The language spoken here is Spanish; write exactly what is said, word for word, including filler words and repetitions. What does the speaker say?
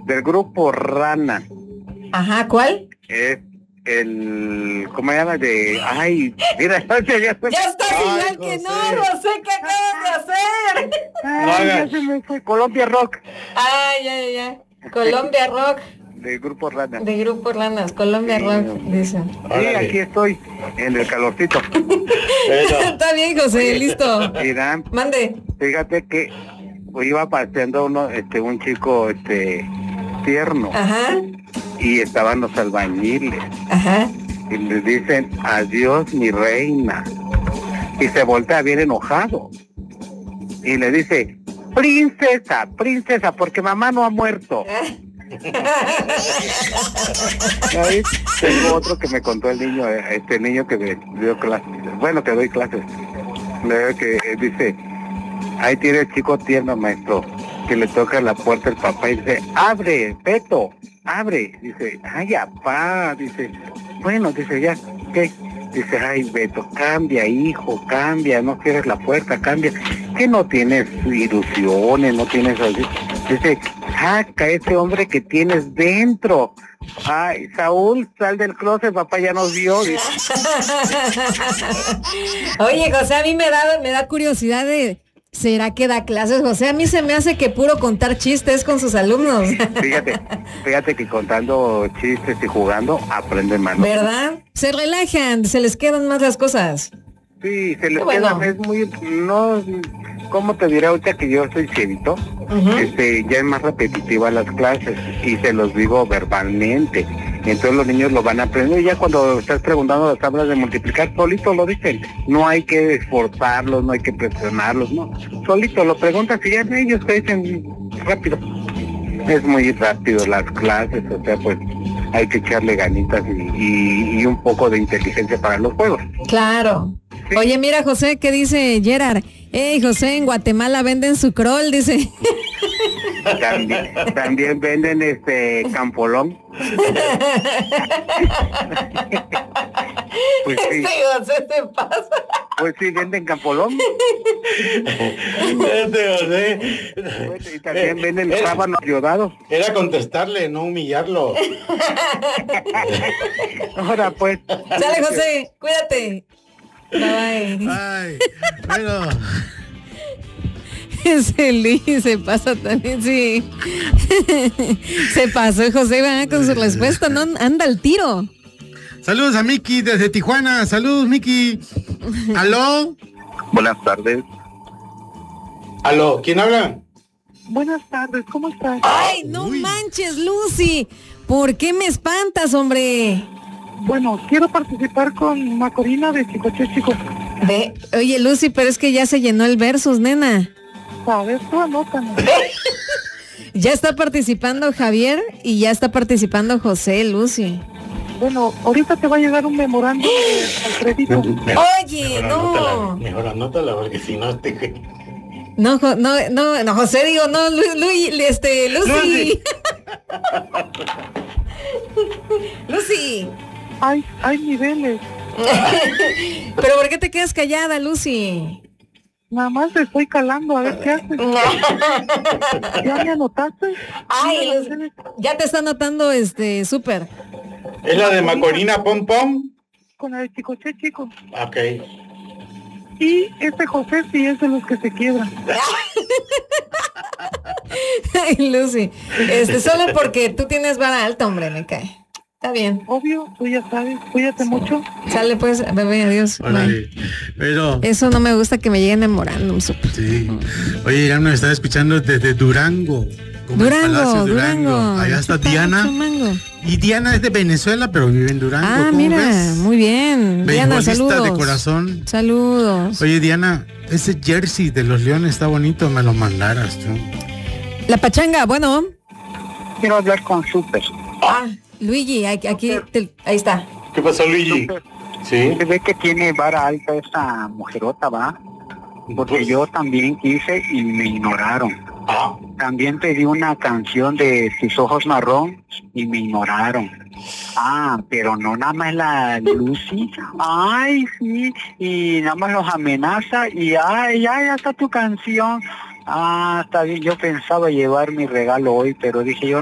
del grupo Rana. Ajá, ¿cuál? Es el, ¿cómo se llama? De, ay, mira, ya, ya, ya estás igual que no, José, ¿qué acabas de hacer? Ay, ya se me fue. Colombia Rock. Ay, ya, ya, ya. Colombia Rock. De grupo Rana. De grupo Ranas, Colombia sí, Rock, dicen. Sí, aquí estoy, en el calorcito. Está bien, José, listo. Mira, mande. Fíjate que iba paseando uno, este, un chico, este, tierno. Ajá. Y estaban los albañiles. Ajá. Y le dicen, adiós mi reina. Y se voltea bien enojado. Y le dice, princesa, princesa, porque mamá no ha muerto. Ahí tengo otro que me contó el niño, este niño que me dio clases, bueno, que doy clases, que dice, ahí tiene el chico tierno, maestro, que le toca la puerta el papá y dice, abre, Beto, abre, dice, ay, apá, dice, bueno, dice, ya, ¿qué? Dice, ay, Beto, cambia, hijo, cambia, no quieres la puerta, cambia, que no tienes ilusiones, no tienes así. Dice, saca ese hombre que tienes dentro. Ay, Saúl, sal del closet, papá ya nos vio. Oye, José, a mí me da, me da curiosidad de, ¿será que da clases, José? A mí se me hace que puro contar chistes con sus alumnos. Fíjate, fíjate que contando chistes y jugando aprenden más. ¿Verdad? Se relajan, se les quedan más las cosas. Sí, se les bueno. queda, es muy, no, ¿cómo te diré ahorita que yo soy cievito? Uh-huh. Este, ya es más repetitiva las clases y se los digo verbalmente. Entonces los niños lo van a aprender y ya cuando estás preguntando las tablas de multiplicar, solito lo dicen. No hay que esforzarlos, no hay que presionarlos, no. Solito lo preguntas y ya ellos te dicen rápido. Es muy rápido las clases, o sea, pues hay que echarle ganitas y, y, y un poco de inteligencia para los juegos. Claro. Sí. Oye, mira, José, ¿qué dice Gerard? Ey, José, en Guatemala venden su crol, dice. También, también venden este campolón. Pues sí. Este José se pasa. Pues sí, venden campolón. Este José. Y también venden el rábano ayudado. Era contestarle, no humillarlo. Ahora pues. Sale, José, cuídate. Bye bye. Ay, bueno. Ese Luis se pasa también, sí. Se pasó José, va con su respuesta, no anda al tiro. Saludos a Miki desde Tijuana. Saludos, Miki. ¿Aló? Buenas tardes. ¿Aló? ¿Quién habla? Buenas tardes, ¿cómo estás? Ay, no Uy. manches, Lucy. ¿Por qué me espantas, hombre? Bueno, quiero participar con Macorina de Chicoche Chico. De, oye, Lucy, pero es que ya se llenó el versus, nena. A ver, tú anótanos. Ya está participando Javier y ya está participando José, Lucy. Bueno, ahorita te va a llegar un memorando al crédito. Oye, mejor no. Anótala, mejor anótala, porque si no te... No, no, no, no, José, digo, no, Luis, Luis, este, Lucy. Lucy. Hay, hay niveles. Pero ¿por qué te quedas callada, Lucy? Nada más te estoy calando, a ver qué haces. ¿Ya me anotaste? Ay, Lucy, ya te está anotando, este, súper. ¿Es la de Macorina Pom Pom? Con el Chicoche Chico. Ok. Y este José sí es de los que se quiebran. Ay, Lucy, este, solo porque tú tienes vara alta, hombre, me cae. Está bien. Obvio, tú ya sabes, cuídate mucho. Sale pues, bebé, adiós. Órale. Pero... Eso no me gusta que me lleguen memorándum, súper. Sí. Oye, ya nos está escuchando desde Durango. Durango, Durango. Durango. Allá está Diana. Y Diana es de Venezuela, pero vive en Durango. Ah, mira, ves? Muy bien. Diana, saludos. de corazón. Saludos. Oye, Diana, ese jersey de los Leones está bonito, me lo mandaras tú. La pachanga, bueno. Quiero hablar con Super. Ah, Luigi, aquí, aquí te, ahí está. ¿Qué pasó, Luigi? Super. Sí. Se ve que tiene vara alta esa mujerota, ¿va? Porque pues... yo también quise y me ignoraron. Ah. También pedí una canción de Tus ojos marrón y me ignoraron. Ah, pero no nada más la Lucy. Ay, sí, y nada más los amenaza y ay, ya, ya está tu canción. Ah, está bien, yo pensaba llevar mi regalo hoy, pero dije yo,